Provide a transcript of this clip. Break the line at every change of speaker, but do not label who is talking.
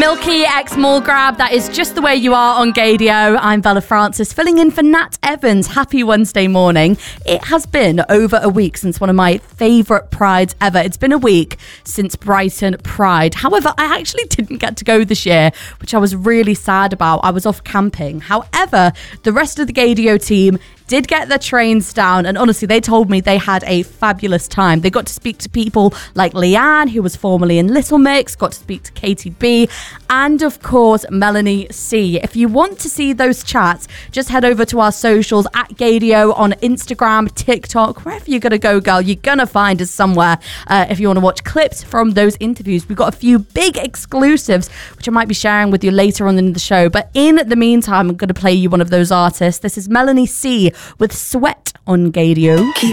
Milky X Mall Grab, that is Just the Way You Are on Gaydio. I'm Bella Francis, filling in for Nat Evans. Happy Wednesday morning. It has been over a week since one of my favourite prides ever. It's been a week since Brighton Pride. However, I actually didn't get to go this year, which I was really sad about. I was off camping. However, the rest of the Gaydio team did get their trains down, and honestly, they told me they had a fabulous time. They got to speak to people like Leanne, who was formerly in Little Mix, got to speak to Katie B, and of course, Melanie C. If you want to see those chats, just head over to our socials at Gaydio on Instagram, TikTok, wherever you're going to go, girl, you're going to find us somewhere. If you want to watch clips from those interviews, we've got a few big exclusives, which I might be sharing with you later on in the show. But in the meantime, I'm going to play you one of those artists. This is Melanie C with Sweat on Gaydio.
Keep